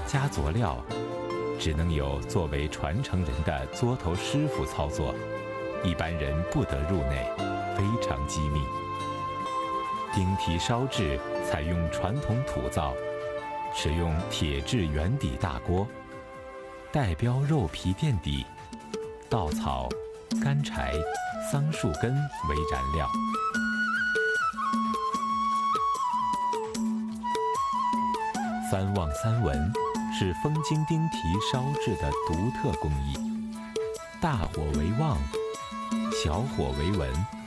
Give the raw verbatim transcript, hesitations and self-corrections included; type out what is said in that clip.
加佐料，只能有作为传承人的作头师傅操作，一般人不得入内，非常机密。丁蹄烧制采用传统土灶，使用铁制圆底大锅，带标肉皮垫底，稻草、干柴、桑树根为燃料。三旺三文是风金丁蹄烧制的独特工艺，大火为旺，小火为文。